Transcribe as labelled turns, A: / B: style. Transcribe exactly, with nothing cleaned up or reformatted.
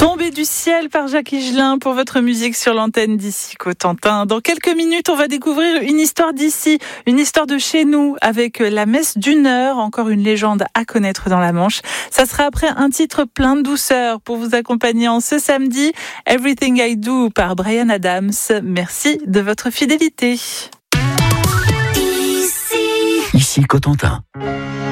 A: Tombé du ciel par Jacques Higelin pour votre musique sur l'antenne d'Ici Cotentin. Dans quelques minutes, on va découvrir une histoire d'ici, une histoire de chez nous avec la messe d'une heure, encore une légende à connaître dans la Manche. Ça sera après un titre plein de douceur pour vous accompagner en ce samedi. Everything I Do par Bryan Adams. Merci de votre fidélité.
B: Ici Cotentin.